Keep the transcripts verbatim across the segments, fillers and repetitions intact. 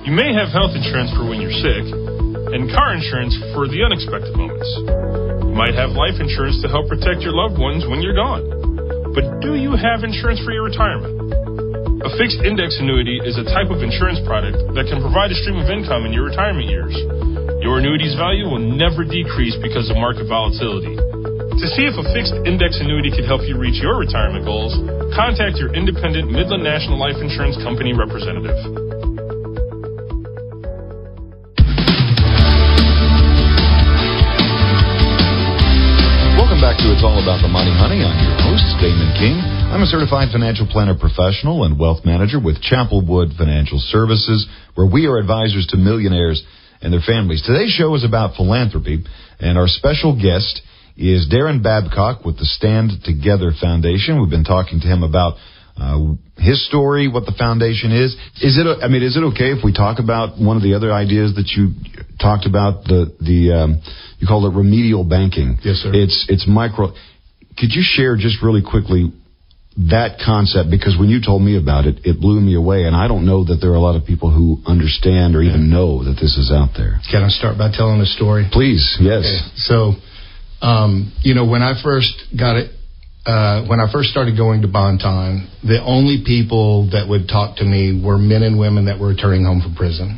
You may have health insurance for when you're sick, and car insurance for the unexpected moments. You might have life insurance to help protect your loved ones when you're gone. But do you have insurance for your retirement? A fixed index annuity is a type of insurance product that can provide a stream of income in your retirement years. Your annuity's value will never decrease because of market volatility. To see if a fixed index annuity could help you reach your retirement goals, contact your independent Midland National Life Insurance Company representative. Welcome back to It's All About the Money, Honey. I'm your host, Damon King. I'm a certified financial planner professional and wealth manager with Chapelwood Financial Services, where we are advisors to millionaires and their families. Today's show is about philanthropy, and our special guest is Darren Babcock with the Stand Together Foundation. We've been talking to him about uh, his story, what the foundation is. Is it? I mean, is it okay if we talk about one of the other ideas that you talked about? The the um, you call it remedial banking. Yes, sir. It's it's micro. Could you share just really quickly that concept? Because when you told me about it, it blew me away, and I don't know that there are a lot of people who understand or even know that this is out there. Can I start by telling a story? Please. Yes. Okay. So. Um, you know, when I first got it, uh, when I first started going to Bonton, the only people that would talk to me were men and women that were returning home from prison.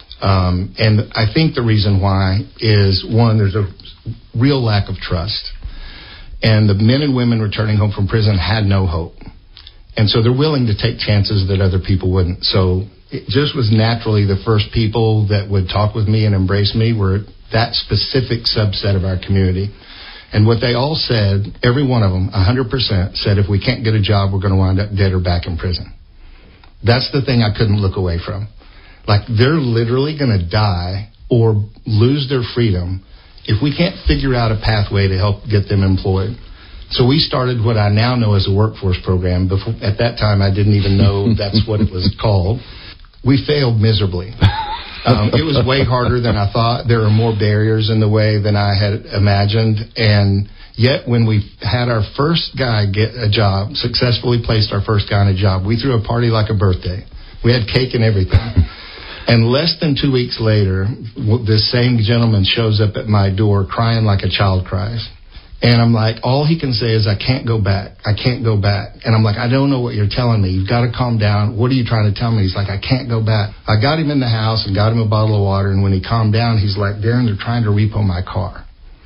Um, and I think the reason why is, one, there's a real lack of trust. And the men and women returning home from prison had no hope. And so they're willing to take chances that other people wouldn't. So it just was naturally the first people that would talk with me and embrace me were that specific subset of our community. And what they all said, every one of them, one hundred percent, said if we can't get a job, we're going to wind up dead or back in prison. That's the thing I couldn't look away from. Like, they're literally going to die or lose their freedom if we can't figure out a pathway to help get them employed. So we started what I now know as a workforce program. Before, at that time, I didn't even know that's what it was called. We failed miserably. Um, it was way harder than I thought. There are more barriers in the way than I had imagined. And yet, when we had our first guy get a job, successfully placed our first guy in a job, we threw a party like a birthday. We had cake and everything. And less than two weeks later, this same gentleman shows up at my door crying like a child cries. And I'm like, all he can say is, I can't go back. I can't go back. And I'm like, I don't know what you're telling me. You've got to calm down. What are you trying to tell me? He's like, I can't go back. I got him in the house and got him a bottle of water. And when he calmed down, he's like, Darren, they're trying to repo my car.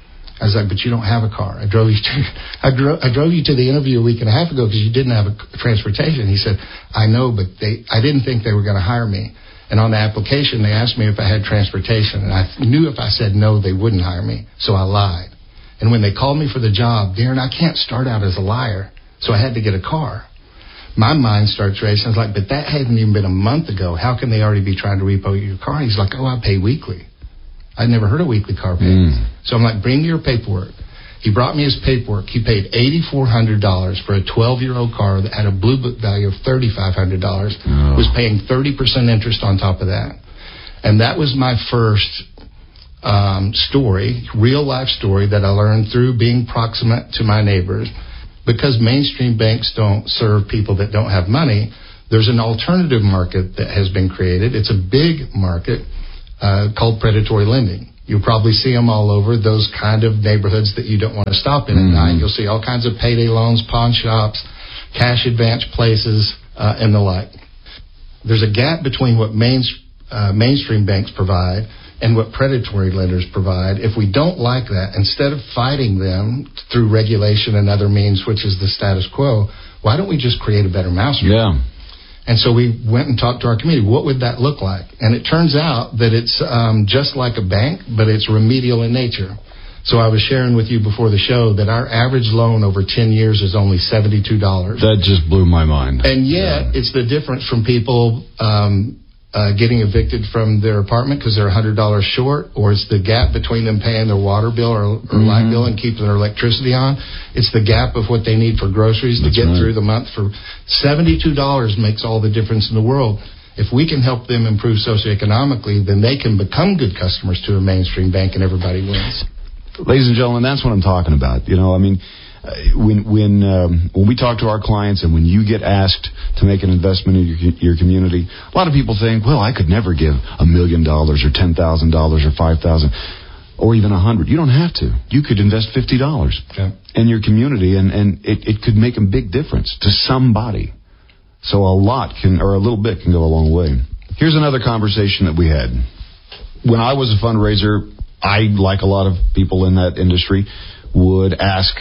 I was like, but you don't have a car. I drove you to, I drove, I drove you to the interview a week and a half ago because you didn't have a transportation. He said, I know, but they, I didn't think they were going to hire me. And on the application, they asked me if I had transportation. And I knew if I said no, they wouldn't hire me. So I lied. And when they called me for the job, Darren, I can't start out as a liar. So I had to get a car. My mind starts racing. I was like, but that hadn't even been a month ago. How can they already be trying to repo your car? He's like, oh, I pay weekly. I'd never heard of weekly car payments. Mm. So I'm like, bring me your paperwork. He brought me his paperwork. He paid eight thousand four hundred dollars for a twelve-year-old car that had a Blue Book value of three thousand five hundred dollars. Oh. Was paying thirty percent interest on top of that. And that was my first Um, story, real life story that I learned through being proximate to my neighbors. Because mainstream banks don't serve people that don't have money, there's an alternative market that has been created. It's a big market uh, called predatory lending. You'll probably see them all over those kind of neighborhoods that you don't want to stop in mm-hmm. at night. You'll see all kinds of payday loans, pawn shops, cash advance places, uh, and the like. There's a gap between what main, uh, mainstream banks provide and what predatory lenders provide. If we don't like that, instead of fighting them through regulation and other means, which is the status quo, why don't we just create a better mousetrap? Yeah. And so we went and talked to our community. What would that look like? And it turns out that it's um, just like a bank, but it's remedial in nature. So I was sharing with you before the show that our average loan over ten years is only seventy-two dollars. That just blew my mind. And yet, yeah. It's the difference from people Um, Uh, getting evicted from their apartment because they're one hundred dollars short, or it's the gap between them paying their water bill or, or mm-hmm. light bill and keeping their electricity on. It's the gap of what they need for groceries That's to get right. through the month. For seventy-two dollars makes all the difference in the world. If we can help them improve socioeconomically, then they can become good customers to a mainstream bank and everybody wins. Ladies and gentlemen, that's what I'm talking about. You know, I mean, uh, when when um, when we talk to our clients and when you get asked to make an investment in your, your community, a lot of people think, well, I could never give a million dollars or ten thousand dollars or five thousand or even a hundred. You don't have to. You could invest fifty dollars okay. in your community, and, and it, it could make a big difference to somebody. So a lot can, or a little bit can go a long way. Here's another conversation that we had. When I was a fundraiser, I, like a lot of people in that industry, would ask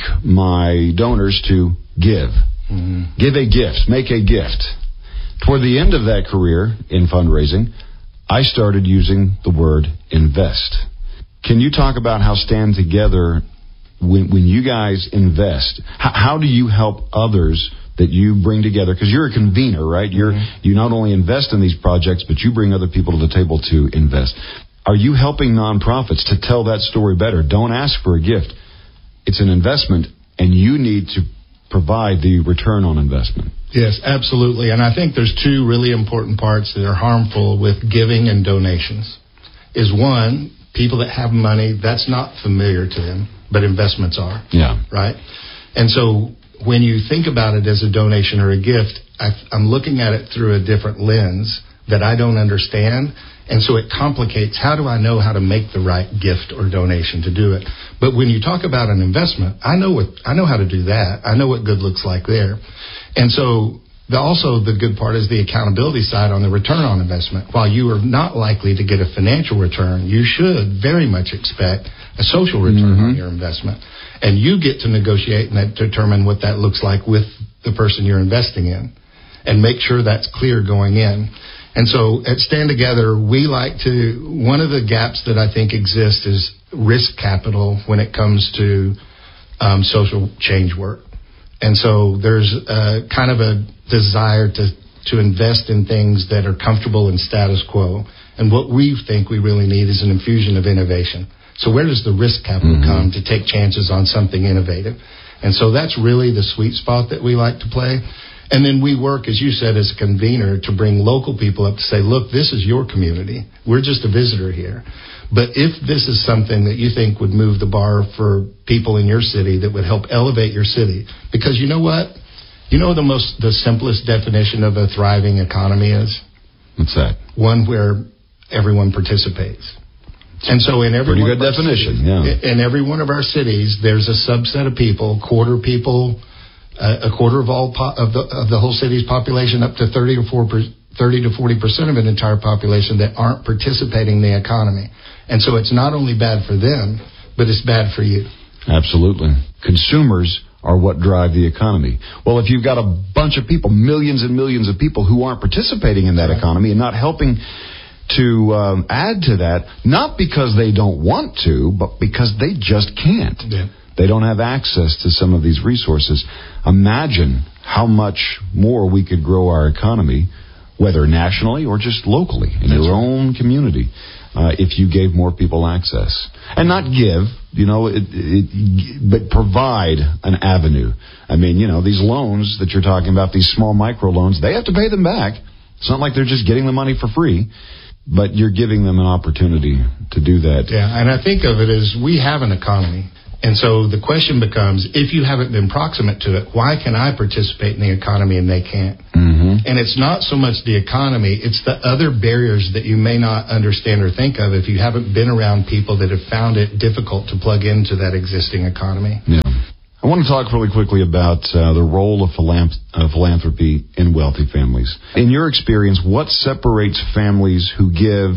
my donors to give. Mm-hmm. Give a gift. Make a gift. Toward the end of that career in fundraising, I started using the word invest. Can you talk about how Stand Together, when, when you guys invest, how, how do you help others that you bring together? Because you're a convener, right? You're mm-hmm. You not only invest in these projects, but you bring other people to the table to invest. Are you helping nonprofits to tell that story better? Don't ask for a gift. It's an investment, and you need to provide the return on investment. Yes, absolutely. And I think there's two really important parts that are harmful with giving and donations. Is one, people that have money, that's not familiar to them, but investments are. Yeah. Right? And so when you think about it as a donation or a gift, I, I'm looking at it through a different lens that I don't understand. And so it complicates, how do I know how to make the right gift or donation to do it? But when you talk about an investment, I know what I know how to do that. I know what good looks like there. And so the, also the good part is the accountability side on the return on investment. While you are not likely to get a financial return, you should very much expect a social return mm-hmm. on your investment. And you get to negotiate and determine what that looks like with the person you're investing in and make sure that's clear going in. And so at Stand Together, we like to, one of the gaps that I think exists is risk capital when it comes to um, social change work. And so there's a, kind of a desire to, to invest in things that are comfortable in status quo. And what we think we really need is an infusion of innovation. So where does the risk capital mm-hmm. come to take chances on something innovative? And so that's really the sweet spot that we like to play. And then we work, as you said, as a convener to bring local people up to say, look, this is your community. We're just a visitor here. But if this is something that you think would move the bar for people in your city that would help elevate your city, because you know what? You know the most, the simplest definition of a thriving economy is? What's that? One where everyone participates. And so in every Pretty one good of our definition, cities, yeah. in every one of our cities, there's a subset of people, quarter people, Uh, a quarter of all po- of the of the whole city's population, up to thirty or four per, thirty to forty percent of an entire population that aren't participating in the economy, and so it's not only bad for them, but it's bad for you. Absolutely, consumers are what drive the economy. Well, if you've got a bunch of people, millions and millions of people who aren't participating in that right. economy and not helping to um, add to that, not because they don't want to, but because they just can't. Yeah. They don't have access to some of these resources. Imagine how much more we could grow our economy, whether nationally or just locally, in That's your right. own community, uh, if you gave more people access. And not give, you know, it, it, but provide an avenue. I mean, you know, these loans that you're talking about, these small micro loans, they have to pay them back. It's not like they're just getting the money for free, but you're giving them an opportunity to do that. Yeah, and I think of it as we have an economy. And so the question becomes, if you haven't been proximate to it, why can I participate in the economy and they can't? Mm-hmm. And it's not so much the economy, it's the other barriers that you may not understand or think of if you haven't been around people that have found it difficult to plug into that existing economy. Yeah. I want to talk really quickly about uh, the role of philanth- uh, philanthropy in wealthy families. In your experience, what separates families who give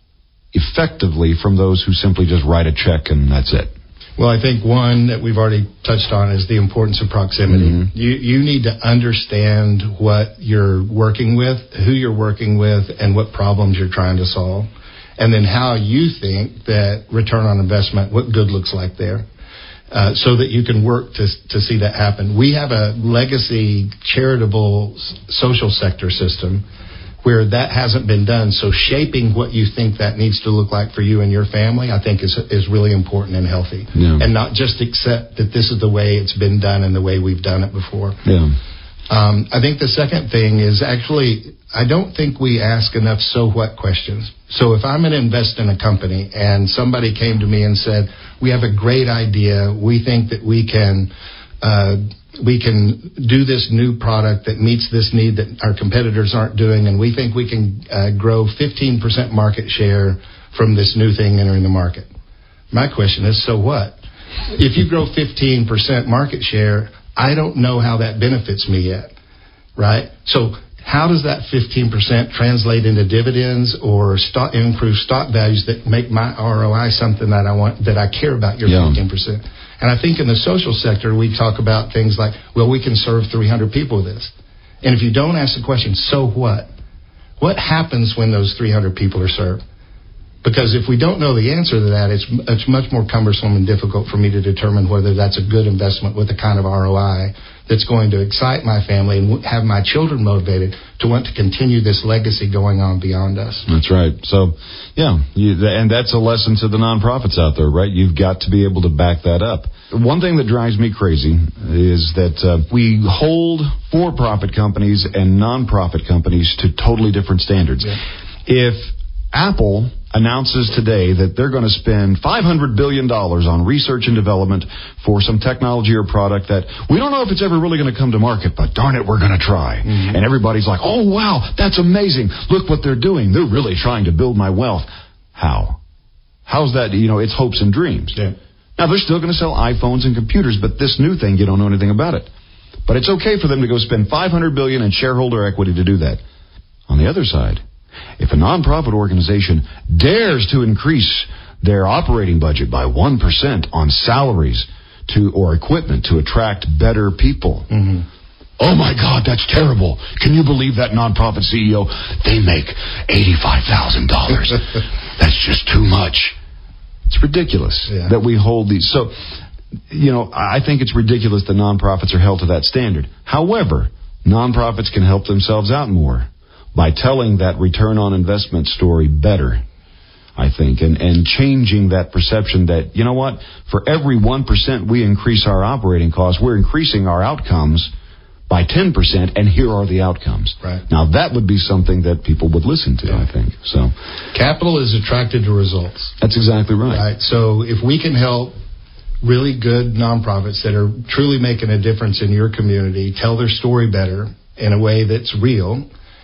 effectively from those who simply just write a check and that's it? Well, I think one that we've already touched on is the importance of proximity. Mm-hmm. You you need to understand what you're working with, who you're working with, and what problems you're trying to solve. And then how you think that return on investment, what good looks like there, uh, so that you can work to to see that happen. We have a legacy charitable social sector system where that hasn't been done. So shaping what you think that needs to look like for you and your family, I think is is really important and healthy. Yeah. And not just accept that this is the way it's been done and the way we've done it before. Yeah. Um, I think the second thing is actually, I don't think we ask enough so what questions. So if I'm going to invest in a company and somebody came to me and said, we have a great idea, we think that we can uh, we can do this new product that meets this need that our competitors aren't doing, and we think we can uh, grow fifteen percent market share from this new thing entering the market. My question is, so what? If you grow fifteen percent market share, I don't know how that benefits me yet, right? So how does that fifteen percent translate into dividends or stock, improve stock values that make my R O I something that I want, that I care about your yeah. fifteen percent? And I think in the social sector, we talk about things like, well, we can serve three hundred people with this. And if you don't ask the question, so what? What happens when those three hundred people are served? Because if we don't know the answer to that, it's, it's much more cumbersome and difficult for me to determine whether that's a good investment with the kind of R O I that's going to excite my family and have my children motivated to want to continue this legacy going on beyond us. That's right. So, yeah, you, and that's a lesson to the nonprofits out there, right? You've got to be able to back that up. One thing that drives me crazy is that uh, we hold for-profit companies and nonprofit companies to totally different standards. Yeah. If Apple announces today that they're going to spend five hundred billion dollars on research and development for some technology or product that we don't know if it's ever really going to come to market, but darn it, we're going to try. Mm-hmm. And everybody's like, oh, wow, that's amazing. Look what they're doing. They're really trying to build my wealth. How? How's that? You know, it's hopes and dreams. Yeah. Now, they're still going to sell iPhones and computers, but this new thing, you don't know anything about it. But it's okay for them to go spend five hundred billion dollars in shareholder equity to do that. On the other side, if a nonprofit organization dares to increase their operating budget by one percent on salaries to or equipment to attract better people, mm-hmm. oh my God, that's terrible. Can you believe that nonprofit C E O? They make eighty-five thousand dollars. That's just too much. It's ridiculous yeah. that we hold these. So, you know, I think it's ridiculous that nonprofits are held to that standard. However, nonprofits can help themselves out more by telling that return on investment story better, I think, and, and changing that perception that, you know what, for every one percent we increase our operating costs, we're increasing our outcomes by ten percent, and here are the outcomes. Right. Now, that would be something that people would listen to, yeah. I think. So, capital is attracted to results. That's exactly right. Right. So if we can help really good nonprofits that are truly making a difference in your community tell their story better in a way that's real,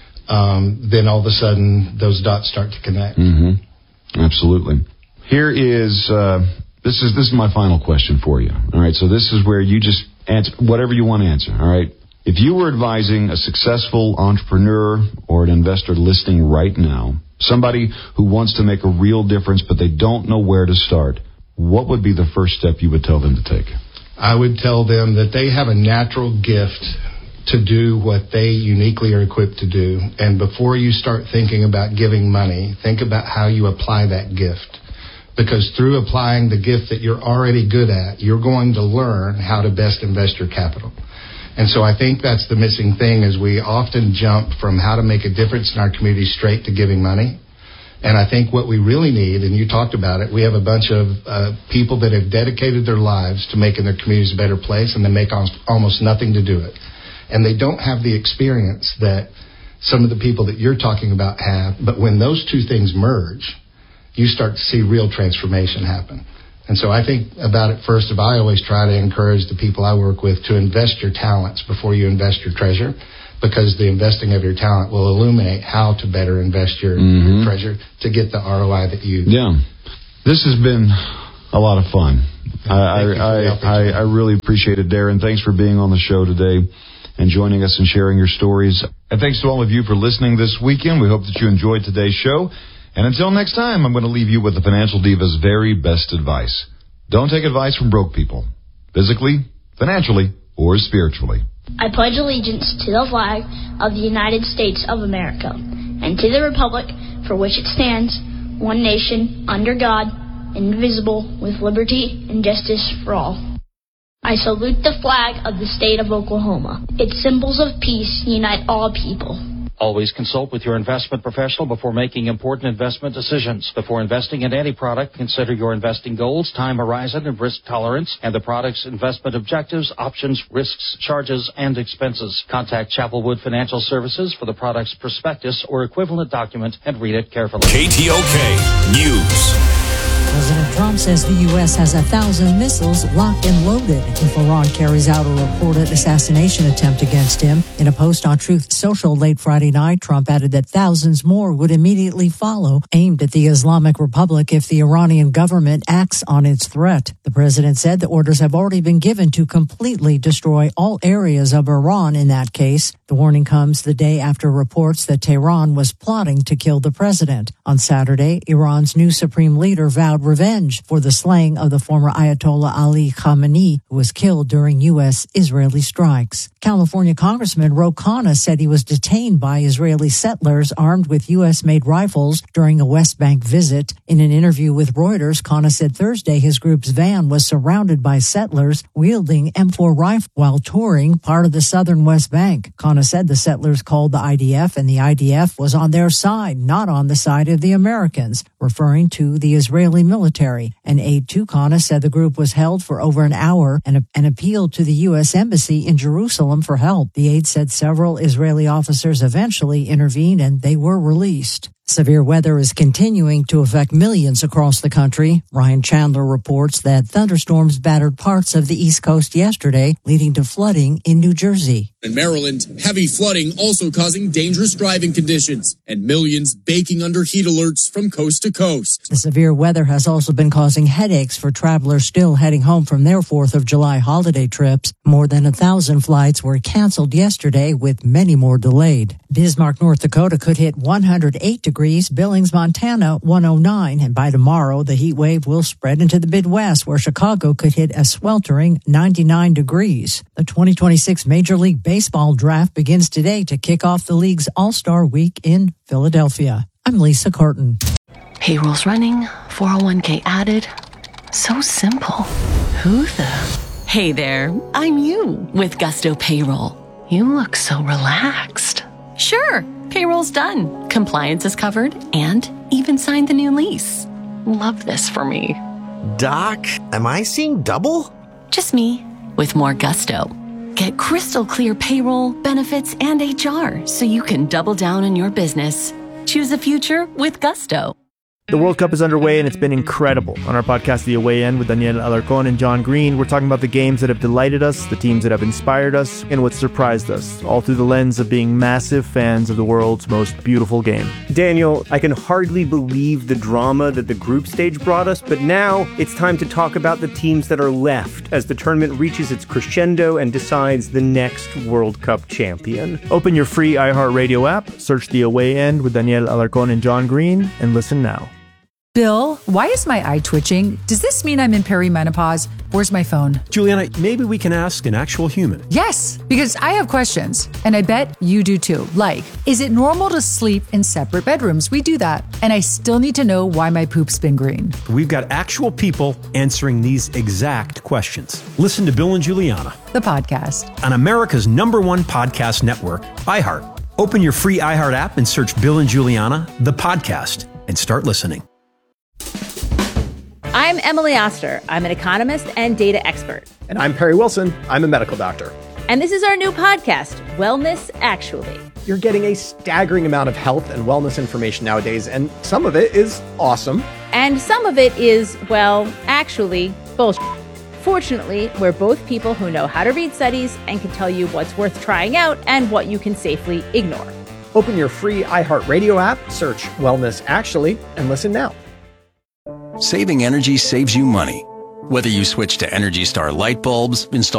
Um, then all of a sudden those dots start to connect. Mm-hmm. Absolutely. Here is uh, this is this is my final question for you. All right, so this is where you just answer whatever you want to answer. All right, if you were advising a successful entrepreneur or an investor listening right now, somebody who wants to make a real difference but they don't know where to start, what would be the first step you would tell them to take? I would tell them that they have a natural gift to do what they uniquely are equipped to do. And before you start thinking about giving money, think about how you apply that gift. Because through applying the gift that you're already good at, you're going to learn how to best invest your capital. And so I think that's the missing thing, is we often jump from how to make a difference in our community straight to giving money. And I think what we really need, and you talked about it, we have a bunch of uh, people that have dedicated their lives to making their communities a better place, and they make almost nothing to do it. And they don't have the experience that some of the people that you're talking about have. But when those two things merge, you start to see real transformation happen. And so I think about it first of all, I always try to encourage the people I work with to invest your talents before you invest your treasure, because the investing of your talent will illuminate how to better invest your, mm-hmm. your treasure to get the R O I that you... Yeah. This has been a lot of fun. I, I, I, I really appreciate it, Darren. Thanks for being on the show today and joining us and sharing your stories. And thanks to all of you for listening this weekend. We hope that you enjoyed today's show. And until next time, I'm going to leave you with the Financial Diva's very best advice. Don't take advice from broke people, physically, financially, or spiritually. I pledge allegiance to the flag of the United States of America and to the republic for which it stands, one nation, under God, indivisible, with liberty and justice for all. I salute the flag of the state of Oklahoma. Its symbols of peace unite all people. Always consult with your investment professional before making important investment decisions. Before investing in any product, consider your investing goals, time horizon, and risk tolerance, and the product's investment objectives, options, risks, charges, and expenses. Contact Chapelwood Financial Services for the product's prospectus or equivalent document and read it carefully. K T O K News. President Trump says the U S has a thousand missiles locked and loaded if Iran carries out a reported assassination attempt against him. In a post on Truth Social late Friday night, Trump added that thousands more would immediately follow, aimed at the Islamic Republic if the Iranian government acts on its threat. The president said the orders have already been given to completely destroy all areas of Iran in that case. The warning comes the day after reports that Tehran was plotting to kill the president. On Saturday, Iran's new supreme leader vowed revenge for the slaying of the former Ayatollah Ali Khamenei, who was killed during U S-Israeli strikes. California Congressman Ro Khanna said he was detained by Israeli settlers armed with U S-made rifles during a West Bank visit. In an interview with Reuters, Khanna said Thursday his group's van was surrounded by settlers wielding M four rifles while touring part of the southern West Bank. Khanna said the settlers called the I D F and the I D F was on their side, not on the side of the Americans, referring to the Israeli military. An aide to Khanna said the group was held for over an hour and, and appealed to the U S Embassy in Jerusalem for help. The aide said several Israeli officers eventually intervened and they were released. Severe weather is continuing to affect millions across the country. Ryan Chandler reports that thunderstorms battered parts of the East Coast yesterday, leading to flooding in New Jersey. In Maryland, heavy flooding also causing dangerous driving conditions and millions baking under heat alerts from coast to coast. The severe weather has also been causing headaches for travelers still heading home from their fourth of July holiday trips. More than a thousand flights were canceled yesterday, with many more delayed. Bismarck, North Dakota could hit one hundred eight degrees, Billings, Montana one oh nine, and by tomorrow the heat wave will spread into the Midwest, where Chicago could hit a sweltering ninety-nine degrees. The twenty twenty-six Major League Baseball draft begins today to kick off the league's All-Star Week in Philadelphia. I'm Lisa Carton. Payroll's running, four oh one k added. So simple. Who the? Hey there, I'm you with Gusto Payroll. You look so relaxed. Sure, payroll's done. Compliance is covered and even signed the new lease. Love this for me. Doc, am I seeing double? Just me with more gusto. Get crystal clear payroll, benefits, and H R so you can double down in your business. Choose the future with Gusto. The World Cup is underway and it's been incredible. On our podcast, The Away End, with Daniel Alarcón and John Green, we're talking about the games that have delighted us, the teams that have inspired us, and what surprised us, all through the lens of being massive fans of the world's most beautiful game. Daniel, I can hardly believe the drama that the group stage brought us, but now it's time to talk about the teams that are left as the tournament reaches its crescendo and decides the next World Cup champion. Open your free iHeartRadio app, search The Away End with Daniel Alarcón and John Green, and listen now. Bill, why is my eye twitching? Does this mean I'm in perimenopause? Where's my phone? Juliana, maybe we can ask an actual human. Yes, because I have questions, and I bet you do too. Like, is it normal to sleep in separate bedrooms? We do that. And I still need to know why my poop's been green. We've got actual people answering these exact questions. Listen to Bill and Juliana, the podcast, on America's number one podcast network, iHeart. Open your free iHeart app and search Bill and Juliana, the podcast, and start listening. I'm Emily Oster. I'm an economist and data expert. And I'm Perry Wilson. I'm a medical doctor. And this is our new podcast, Wellness Actually. You're getting a staggering amount of health and wellness information nowadays, and some of it is awesome. And some of it is, well, actually, bullshit. Fortunately, we're both people who know how to read studies and can tell you what's worth trying out and what you can safely ignore. Open your free iHeartRadio app, search Wellness Actually, and listen now. Saving energy saves you money. Whether you switch to Energy Star light bulbs, install